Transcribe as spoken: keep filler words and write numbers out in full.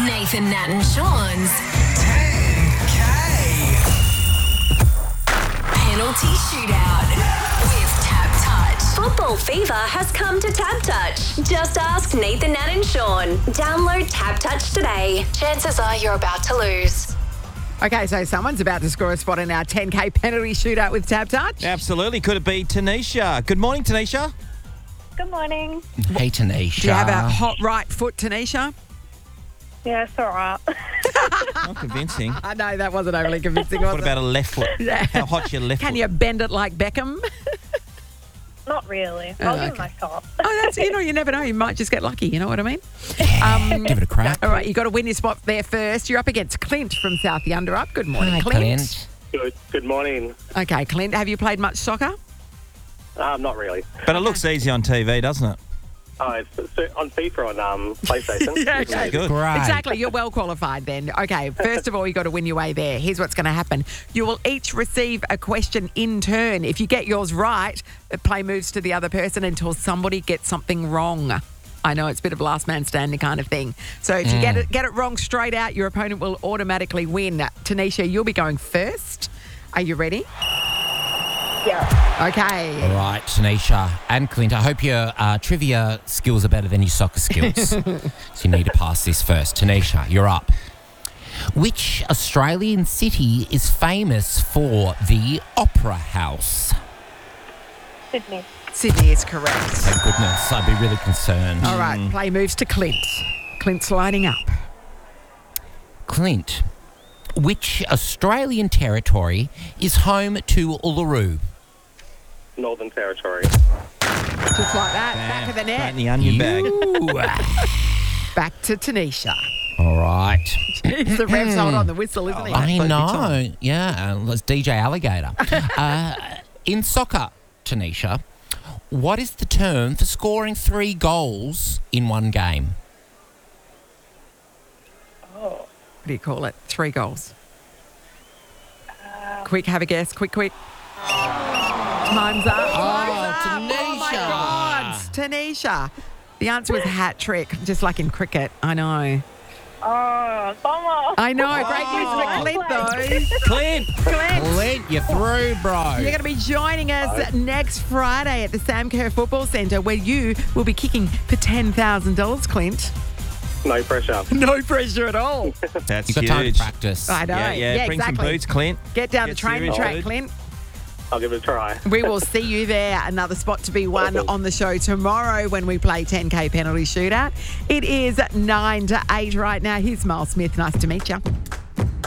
Nathan, Nat and Sean's ten K. Penalty Shootout with Tap Touch. Football fever has come to Tap Touch. Just ask Nathan, Nat and Sean. Download Tap Touch today. Chances are you're about to lose. Okay, so someone's about to score a spot in our ten K penalty shootout with Tap Touch. Absolutely. Could it be Tanisha? Good morning, Tanisha. Good morning. Hey, Tanisha. Do you have a hot right foot, Tanisha? Yeah, it's all right. Not convincing. I know that wasn't overly convincing, was What it? about a left foot? Yeah. How hot's your left Can foot? you bend it like Beckham? Not really. Oh, I'll give it okay. my top. Oh, that's, you know, you never know. You might just get lucky, you know what I mean? Um, Give it a crack. all right, you got to win your spot there first. You're up against Clint from South Yunderup. Good morning, Hi, Clint. Clint. Good, good morning. Okay, Clint, have you played much soccer? Um, not really. But it looks easy on T V, doesn't it? Oh, it's it's on FIFA on um, PlayStation. Yeah, okay. Good. Great. Exactly. You're well qualified then. Okay, first of all, you got to win your way there. Here's what's going to happen. You will each receive a question in turn. If you get yours right, the play moves to the other person until somebody gets something wrong. I know it's a bit of last man standing kind of thing. So if you get it get it wrong straight out, your opponent will automatically win. Tanisha, you'll be going first. Are you ready? Yeah. Okay. All right, Tanisha and Clint, I hope your uh, trivia skills are better than your soccer skills. So you need to pass this first. Tanisha, you're up. Which Australian city is famous for the Opera House? Sydney. Sydney is correct. Thank goodness, I'd be really concerned. All right, play moves to Clint. Clint's lining up. Clint, which Australian territory is home to Uluru? Northern Territory. Just like that. Back of the Straight in net. the onion bag. You- Back to Tanisha. All right. It's the ref's hold on the whistle, isn't he? I Big know. time. Yeah, uh, it's D J Alligator. uh, in soccer, Tanisha, what is the term for scoring three goals in one game? What do you call it? Three goals. Quick, have a guess. Quick, quick. Time's up. Time's up. Oh, my Tanisha. God. Tanisha. The answer was hat trick, just like in cricket. I know. Oh, bummer. I know. Great news for Clint, though. Clint! Clint. Clint, you're through, bro. You're going to be joining us next Friday at the Sam Kerr Football Centre, where you will be kicking for ten thousand dollars, Clint. No pressure. No pressure at all. That's You've got time to huge. practice. I know. Yeah, yeah. Bring exactly. some boots, Clint. Get down Get the training serious, track, dude. Clint. I'll give it a try. We will see you there. Another spot to be won on the show tomorrow when we play ten K penalty shootout. It is nine to eight right now. Here's Miles Smith. Nice to meet you.